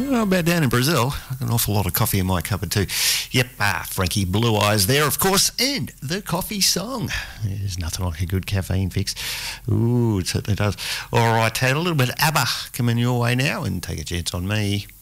How about down in Brazil? An awful lot of coffee in my cup of tea. Yep, Frankie Blue Eyes there, of course, and the coffee song. There's nothing like a good caffeine fix. Ooh, it certainly does. All right, Ted, a little bit of ABBA coming your way now, and take a chance on me.